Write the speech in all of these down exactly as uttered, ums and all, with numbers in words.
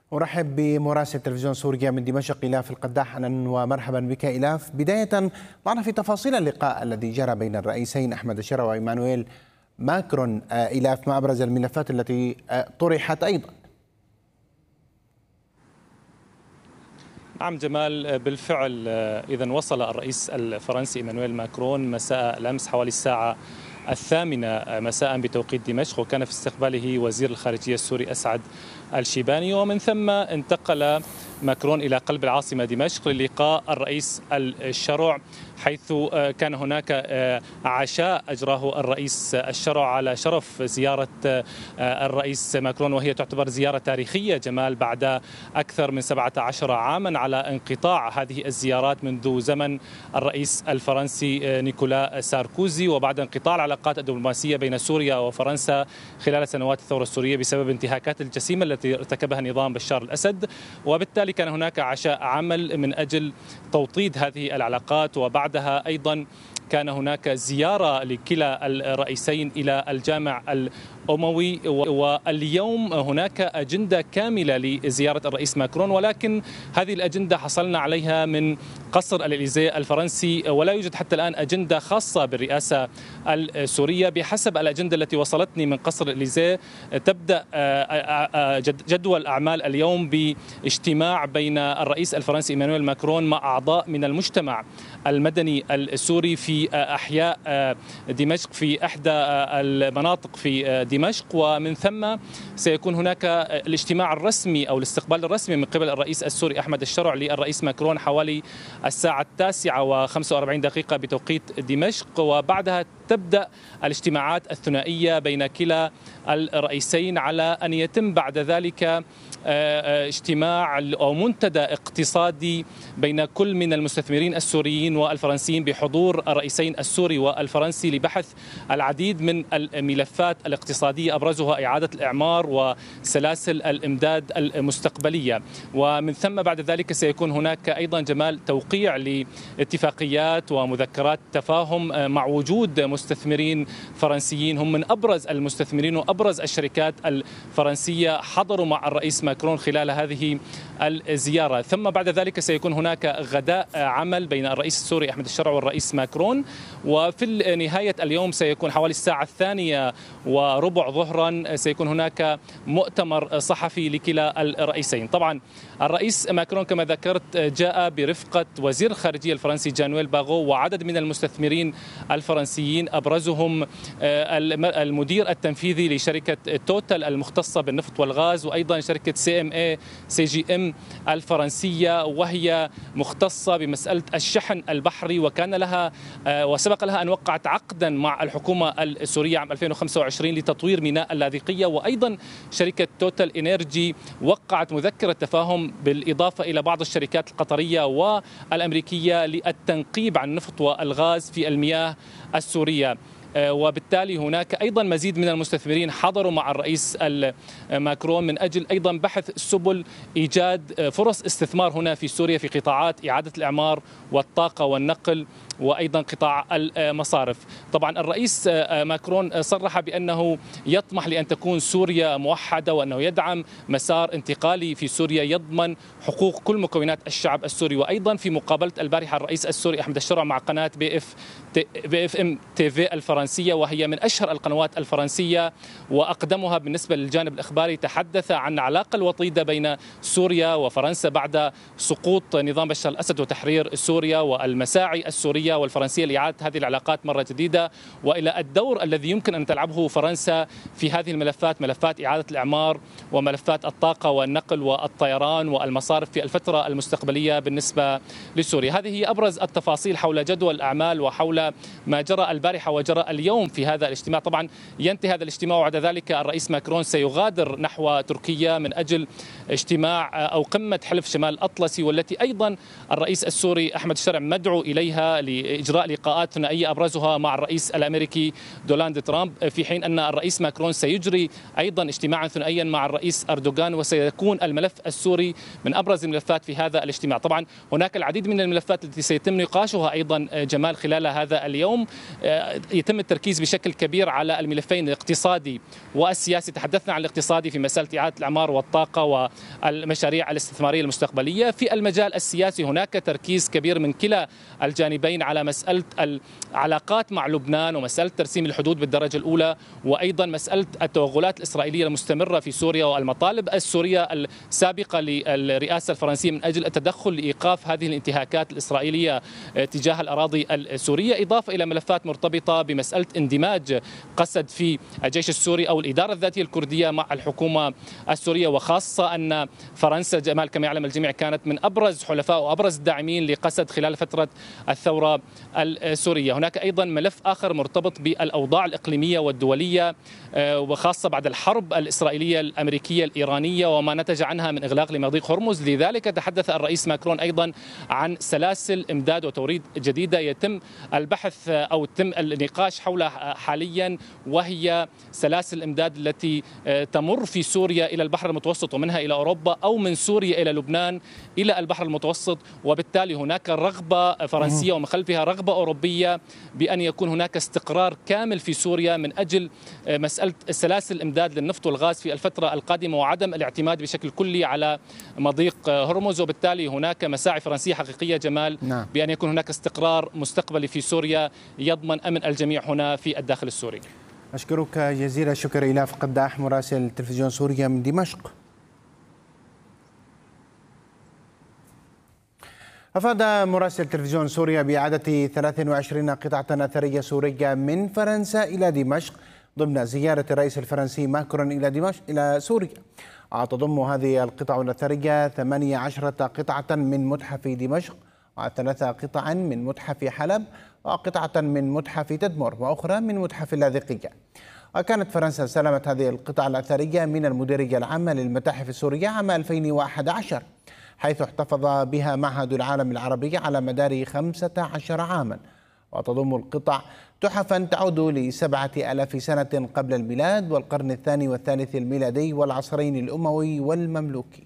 أرحب بمراسل تلفزيون سوريا من دمشق إلاف القداح. أهلا ومرحبا بك إلاف. بداية ضعنا في تفاصيل اللقاء الذي جرى بين الرئيسين أحمد الشرع وإيمانويل ماكرون. إلاف، ما أبرز الملفات التي طرحت أيضا؟ نعم جمال، بالفعل إذا وصل الرئيس الفرنسي إيمانويل ماكرون مساء الأمس حوالي الساعة الثامنة مساء بتوقيت دمشق، وكان في استقباله وزير الخارجية السوري أسعد الشيباني، ومن ثم انتقل ماكرون إلى قلب العاصمة دمشق للقاء الرئيس الشرع، حيث كان هناك عشاء أجراه الرئيس الشرع على شرف زيارة الرئيس ماكرون، وهي تعتبر زيارة تاريخية جمال بعد أكثر من سبعة عشر عاما على انقطاع هذه الزيارات منذ زمن الرئيس الفرنسي نيكولا ساركوزي، وبعد انقطاع العلاقات الدبلوماسية بين سوريا وفرنسا خلال سنوات الثورة السورية بسبب انتهاكات الجسيمة التي ارتكبها نظام بشار الأسد. وبالتالي كان هناك عشاء عمل من أجل توطيد هذه العلاقات، وبعدها أيضا كان هناك زيارة لكلا الرئيسين إلى الجامع الأموي، واليوم هناك أجندة كاملة لزيارة الرئيس ماكرون، ولكن هذه الأجندة حصلنا عليها من قصر الإليزيه الفرنسي، ولا يوجد حتى الآن أجندة خاصة بالرئاسة السورية. بحسب الأجندة التي وصلتني من قصر الإليزيه، تبدأ جدول أعمال اليوم باجتماع بين الرئيس الفرنسي إيمانويل ماكرون مع أعضاء من المجتمع المدني السوري في أحياء دمشق في إحدى المناطق في دمشق، ومن ثم سيكون هناك الاجتماع الرسمي أو الاستقبال الرسمي من قبل الرئيس السوري أحمد الشرع للرئيس ماكرون حوالي الساعة التاسعة وخمسة وأربعين دقيقة بتوقيت دمشق، وبعدها تبدأ الاجتماعات الثنائية بين كلا الرئيسين على أن يتم بعد ذلك اجتماع أو منتدى اقتصادي بين كل من المستثمرين السوريين والفرنسيين بحضور الرئيسين السوري والفرنسي لبحث العديد من الملفات الاقتصادية أبرزها إعادة الإعمار وسلاسل الإمداد المستقبلية. ومن ثم بعد ذلك سيكون هناك أيضا جمال توقيع لاتفاقيات ومذكرات تفاهم مع وجود مستثمرين فرنسيين هم من أبرز المستثمرين وأبرز الشركات الفرنسية حضروا مع الرئيس ماكرون خلال هذه الزيارة. ثم بعد ذلك سيكون هناك غداء عمل بين الرئيس السوري أحمد الشرع والرئيس ماكرون، وفي نهاية اليوم سيكون حوالي الساعة الثانية وربع ظهرا سيكون هناك مؤتمر صحفي لكلا الرئيسين. طبعا الرئيس ماكرون كما ذكرت جاء برفقة وزير الخارجية الفرنسي جانويل باغو وعدد من المستثمرين الفرنسيين أبرزهم المدير التنفيذي لشركة توتال المختصة بالنفط والغاز، وأيضا شركة سي ام اي سي جي ام الفرنسية، وهي مختصة بمسألة الشحن البحري، وكان لها وسبق لها أن وقعت عقدا مع الحكومة السورية عام ألفين وخمسة وعشرين لتطوير ميناء اللاذقية. وأيضا شركة توتال إنرجي وقعت مذكرة تفاهم بالإضافة إلى بعض الشركات القطرية والأمريكية للتنقيب عن النفط والغاز في المياه السورية. وبالتالي هناك أيضا مزيد من المستثمرين حضروا مع الرئيس ماكرون من أجل أيضا بحث سبل إيجاد فرص استثمار هنا في سوريا في قطاعات إعادة الإعمار والطاقة والنقل وأيضا قطاع المصارف. طبعا الرئيس ماكرون صرح بأنه يطمح لأن تكون سوريا موحدة، وأنه يدعم مسار انتقالي في سوريا يضمن حقوق كل مكونات الشعب السوري. وأيضا في مقابلة البارحة الرئيس السوري أحمد الشرع مع قناة بي اف بي اف ام تي في الفرنسية، وهي من أشهر القنوات الفرنسية وأقدمها بالنسبة للجانب الإخباري، تحدث عن العلاقة الوطيدة بين سوريا وفرنسا بعد سقوط نظام بشار الأسد وتحرير سوريا، والمساعي السورية والفرنسية لإعادة هذه العلاقات مرة جديدة، وإلى الدور الذي يمكن أن تلعبه فرنسا في هذه الملفات، ملفات إعادة الإعمار وملفات الطاقة والنقل والطيران والمصارف في الفترة المستقبلية بالنسبة لسوريا. هذه هي أبرز التفاصيل حول جدول الأعمال وحول ما جرى البارحة وجرى اليوم في هذا الاجتماع. طبعا ينتهي هذا الاجتماع وبعد ذلك الرئيس ماكرون سيغادر نحو تركيا من أجل اجتماع أو قمة حلف شمال الأطلسي، والتي أيضا الرئيس السوري أحمد الشرع مدعو إليها لإجراء لقاءات ثنائية أبرزها مع الرئيس الأمريكي دونالد ترامب، في حين أن الرئيس ماكرون سيجري أيضا اجتماعا ثنائيا مع الرئيس أردوغان، وسيكون الملف السوري من أبرز الملفات في هذا الاجتماع. طبعا هناك العديد من الملفات التي سيتم نقاشها أيضا جمال خلال هذا اليوم. يتم يتم التركيز بشكل كبير على الملفين الاقتصادي والسياسي. تحدثنا عن الاقتصادي في مسألة إعادة الأعمار والطاقة والمشاريع الاستثمارية المستقبلية. في المجال السياسي هناك تركيز كبير من كلا الجانبين على مسألة العلاقات مع لبنان ومسألة ترسيم الحدود بالدرجة الأولى، وأيضا مسألة التوغلات الإسرائيلية المستمرة في سوريا والمطالب السورية السابقة للرئاسة الفرنسية من أجل التدخل لإيقاف هذه الانتهاكات الإسرائيلية تجاه الأراضي السورية، إضافة إلى ملفات مرتبطة بمسألة اندماج قسد في الجيش السوري أو الإدارة الذاتية الكردية مع الحكومة السورية، وخاصة أن فرنسا جمال كما يعلم الجميع كانت من أبرز حلفاء وأبرز الداعمين لقسد خلال فترة الثورة السورية. هناك أيضا ملف آخر مرتبط بالأوضاع الإقليمية والدولية، وخاصة بعد الحرب الإسرائيلية الأمريكية الإيرانية وما نتج عنها من إغلاق لمضيق هرمز. لذلك تحدث الرئيس ماكرون أيضا عن سلاسل إمداد وتوريد جديدة يتم البحث أو يتم النقاش حولها حاليا، وهي سلاسل الإمداد التي تمر في سوريا إلى البحر المتوسط ومنها إلى أوروبا، أو من سوريا إلى لبنان إلى البحر المتوسط. وبالتالي هناك رغبة فرنسية ومن خلفها رغبة أوروبية بأن يكون هناك استقرار كامل في سوريا من أجل مسألة سلاسل الإمداد للنفط والغاز في الفترة القادمة وعدم الاعتماد بشكل كلي على مضيق هرمز. وبالتالي هناك مساعي فرنسية حقيقية جمال نعم. بأن يكون هناك استقرار مستقبلي في سوريا يضمن أمن الجميع هنا في الداخل السوري. أشكرك جزيل الشكر إلاف قداح مراسل تلفزيون سوريا من دمشق. أفاد مراسل تلفزيون سوريا بإعادة ثلاث وعشرين قطعة أثرية سورية من فرنسا إلى دمشق ضمن زيارة الرئيس الفرنسي ماكرون إلى دمشق إلى سوريا. تضم هذه القطع الأثرية ثمانية عشرة قطعة من متحف دمشق، وثلاث قطع من متحف حلب، وقطعة من متحف تدمر، وأخرى من متحف اللاذقية. وكانت فرنسا استلمت هذه القطع الأثرية من المديرية العامة للمتاحف السورية عام ألفين وأحد عشر، حيث احتفظ بها معهد العالم العربي على مدار خمسة عشر عاما. وتضم القطع تحفا تعود لسبعة آلاف سنة قبل الميلاد والقرن الثاني والثالث الميلادي والعصرين الأموي والمملوكي.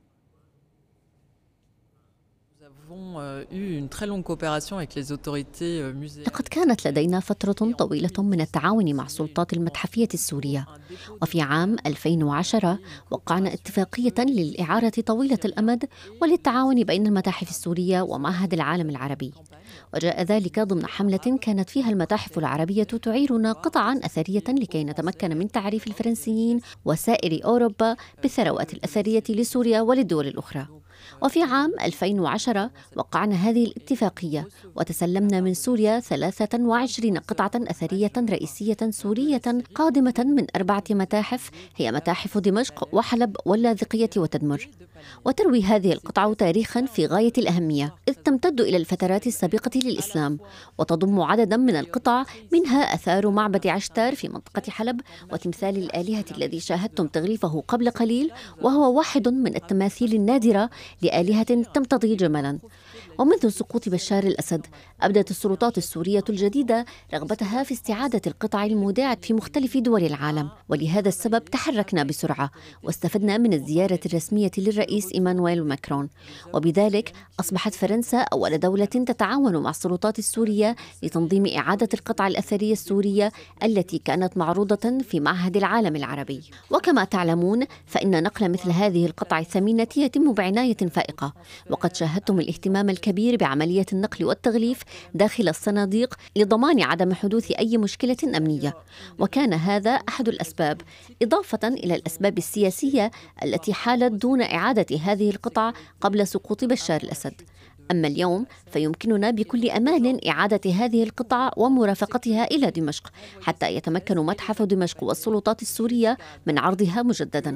لقد كانت لدينا فترة طويلة من التعاون مع السلطات المتحفية السورية، وفي عام ألفين وعشرة وقعنا اتفاقية للإعارة طويلة الأمد وللتعاون بين المتاحف السورية ومعهد العالم العربي، وجاء ذلك ضمن حملة كانت فيها المتاحف العربية تعيرنا قطعا أثرية لكي نتمكن من تعريف الفرنسيين وسائر أوروبا بالثروات الأثرية لسوريا وللدول الأخرى. وفي عام ألفين وعشرة وقعنا هذه الاتفاقية وتسلمنا من سوريا ثلاثة وعشرين قطعة أثرية رئيسية سورية قادمة من أربعة متاحف هي متاحف دمشق وحلب واللاذقية وتدمر. وتروي هذه القطع تاريخا في غاية الأهمية، إذ تمتد إلى الفترات السابقة للإسلام، وتضم عددا من القطع منها أثار معبد عشتار في منطقة حلب وتمثال الآلهة الذي شاهدتم تغليفه قبل قليل، وهو واحد من التماثيل النادرة لآلهة تمتضي جملا. ومنذ سقوط بشار الأسد أبدت السلطات السورية الجديدة رغبتها في استعادة القطع المودعة في مختلف دول العالم، ولهذا السبب تحركنا بسرعة واستفدنا من الزيارة الرسمية للرئيس إيمانويل ماكرون، وبذلك أصبحت فرنسا أول دولة تتعاون مع السلطات السورية لتنظيم إعادة القطع الأثرية السورية التي كانت معروضة في معهد العالم العربي. وكما تعلمون فإن نقل مثل هذه القطع الثمينة يتم بعناية فائقة، وقد شاهدتم الاهتمام الكبير بعملية النقل والتغليف داخل الصناديق لضمان عدم حدوث أي مشكلة أمنية، وكان هذا أحد الأسباب، إضافة إلى الأسباب السياسية التي حالت دون إعادة هذه القطع قبل سقوط بشار الأسد. أما اليوم فيمكننا بكل أمان إعادة هذه القطع ومرافقتها إلى دمشق حتى يتمكن متحف دمشق والسلطات السورية من عرضها مجددا.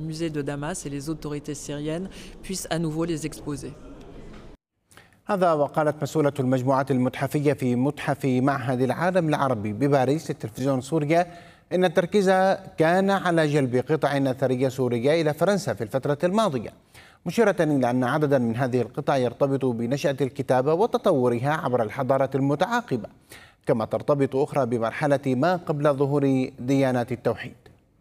هذا وقالت مسؤولة المجموعات المتحفية في متحف معهد العالم العربي بباريس لتلفزيون سوريا إن التركيز كان على جلب قطع أثرية سورية إلى فرنسا في الفترة الماضية، مشيرة إلى أن عددا من هذه القطع يرتبط بنشأة الكتابة وتطورها عبر الحضارة المتعاقبة، كما ترتبط أخرى بمرحلة ما قبل ظهور ديانات التوحيد.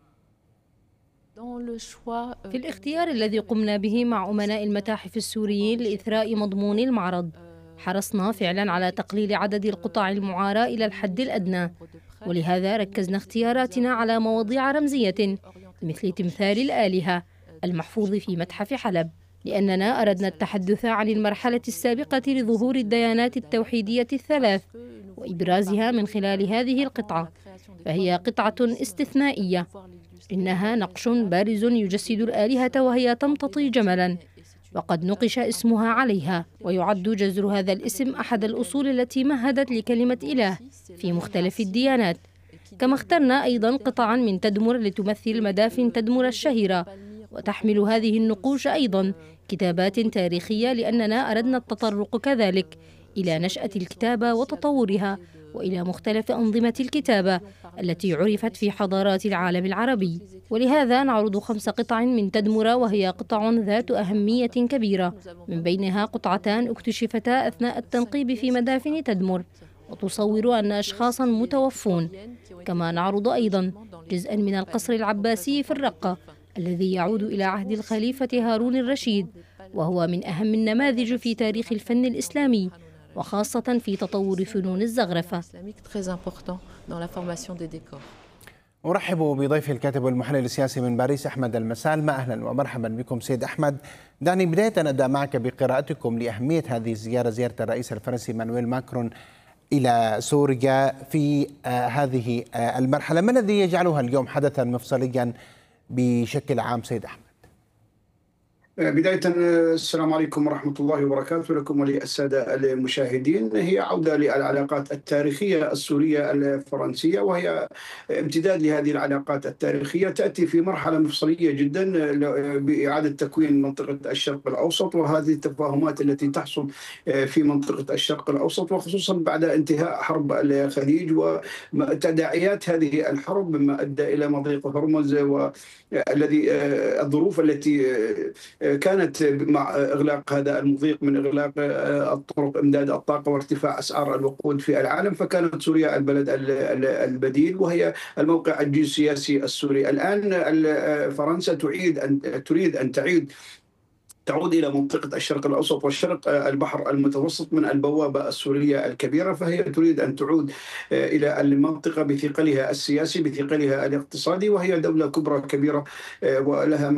في الاختيار الذي قمنا به مع أمناء المتاحف السوريين لإثراء مضمون المعرض، حرصنا فعلا على تقليل عدد القطع المعارة إلى الحد الأدنى، ولهذا ركزنا اختياراتنا على مواضيع رمزية مثل تمثال الآلهة المحفوظ في متحف حلب، لأننا أردنا التحدث عن المرحلة السابقة لظهور الديانات التوحيدية الثلاث وإبرازها من خلال هذه القطعة، فهي قطعة استثنائية، إنها نقش بارز يجسد الآلهة وهي تمتطي جملا، وقد نقش اسمها عليها، ويعد جذر هذا الاسم أحد الأصول التي مهدت لكلمة إله في مختلف الديانات. كما اخترنا أيضا قطعا من تدمر لتمثل مدافن تدمر الشهيرة، وتحمل هذه النقوش أيضا كتابات تاريخية، لأننا أردنا التطرق كذلك إلى نشأة الكتابة وتطورها وإلى مختلف أنظمة الكتابة التي عرفت في حضارات العالم العربي. ولهذا نعرض خمس قطع من تدمر، وهي قطع ذات أهمية كبيرة، من بينها قطعتان اكتشفتا أثناء التنقيب في مدافن تدمر وتصور أن أشخاصا متوفون. كما نعرض أيضا جزءا من القصر العباسي في الرقة الذي يعود إلى عهد الخليفة هارون الرشيد، وهو من أهم النماذج في تاريخ الفن الإسلامي، وخاصة في تطور فنون الزخرفة. أرحب بضيف الكاتب والمحلل السياسي من باريس أحمد المسالمة. أهلا ومرحبا بكم سيد أحمد. دعني بداية أبدأ معك بقراءتكم لأهمية هذه الزيارة، زيارة الرئيس الفرنسي إيمانويل ماكرون إلى سوريا في آه هذه آه المرحلة. ما الذي يجعلها اليوم حدثا مفصليا بشكل عام سيد أحمد؟ بداية السلام عليكم ورحمة الله وبركاته لكم وللسادة المشاهدين. هي عودة للعلاقات التاريخية السورية الفرنسية، وهي امتداد لهذه العلاقات التاريخية تأتي في مرحلة مفصلية جدا بإعادة تكوين منطقة الشرق الأوسط، وهذه التفاهمات التي تحصل في منطقة الشرق الأوسط، وخصوصا بعد انتهاء حرب الخليج وتداعيات هذه الحرب مما أدى إلى مضيق هرمز، والذي الظروف التي كانت مع إغلاق هذا المضيق من إغلاق الطرق إمداد الطاقة وارتفاع أسعار الوقود في العالم، فكانت سوريا البلد البديل وهي الموقع الجيوسياسي السوري. الآن فرنسا تعيد أن تريد أن تعيد تعود إلى منطقة الشرق الأوسط والشرق البحر المتوسط من البوابة السورية الكبيرة، فهي تريد أن تعود إلى المنطقة بثقلها السياسي بثقلها الاقتصادي، وهي دولة كبرى كبيرة ولها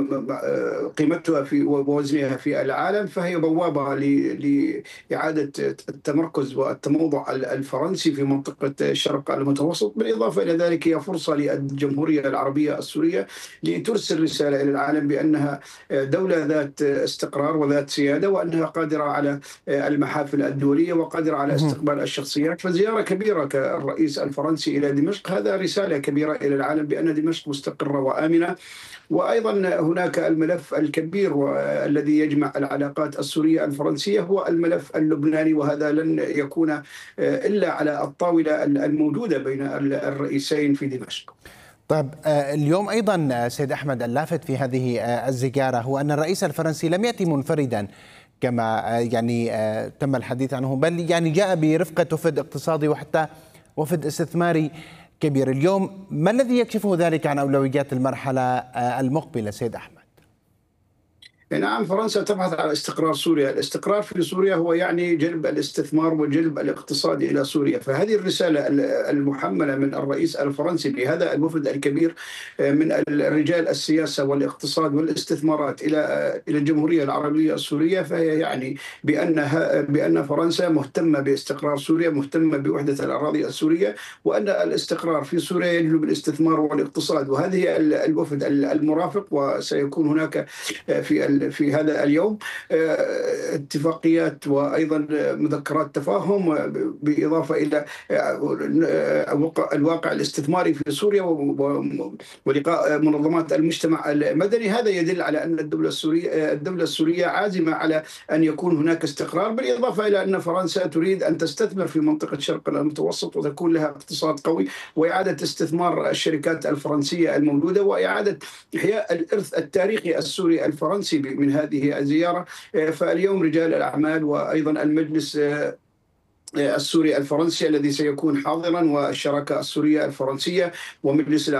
قيمتها في ووزنها في العالم، فهي بوابة لإعادة التمركز والتموضع الفرنسي في منطقة الشرق المتوسط. بالإضافة إلى ذلك هي فرصة للجمهورية العربية السورية لترسل رسالة إلى العالم بأنها دولة ذات استقرار وذات سيادة، وأنها قادرة على المحافل الدولية وقادرة على استقبال الشخصيات. فزيارة كبيرة كالرئيس الفرنسي إلى دمشق هذا رسالة كبيرة إلى العالم بأن دمشق مستقرة وآمنة. وأيضا هناك الملف الكبير الذي يجمع العلاقات السورية الفرنسية هو الملف اللبناني، وهذا لن يكون إلا على الطاولة الموجودة بين الرئيسين في دمشق. طيب اليوم أيضا سيد أحمد اللافت في هذه الزيارة هو أن الرئيس الفرنسي لم يأتي منفردا كما يعني تم الحديث عنه، بل يعني جاء برفقة وفد اقتصادي وحتى وفد استثماري كبير. اليوم ما الذي يكشفه ذلك عن أولويات المرحلة المقبلة سيد أحمد؟ نعم، فرنسا تبحث على استقرار سوريا. الاستقرار في سوريا هو يعني جلب الاستثمار وجلب الاقتصاد إلى سوريا، فهذه الرسالة المحملة من الرئيس الفرنسي بهذا الوفد الكبير من الرجال السياسة والاقتصاد والاستثمارات إلى إلى الجمهورية العربية السورية، فهي يعني بأنها بأن فرنسا مهتمة باستقرار سوريا، مهتمة بوحدة الأراضي السورية، وأن الاستقرار في سوريا يجلب الاستثمار والاقتصاد. وهذه الوفد المرافق، وسيكون هناك في في هذا اليوم اتفاقيات وأيضا مذكرات تفاهم، بالإضافة إلى الواقع الاستثماري في سوريا ولقاء منظمات المجتمع المدني. هذا يدل على أن الدولة السورية الدولة السورية عازمة على أن يكون هناك استقرار، بالإضافة إلى أن فرنسا تريد أن تستثمر في منطقة الشرق المتوسط وتكون لها اقتصاد قوي، وإعادة استثمار الشركات الفرنسية الموجودة، وإعادة إحياء الإرث التاريخي السوري الفرنسي من هذه الزيارة. فاليوم رجال الأعمال وأيضا المجلس السوري الفرنسي الذي سيكون حاضرا، والشراكة السورية الفرنسية، ومجلس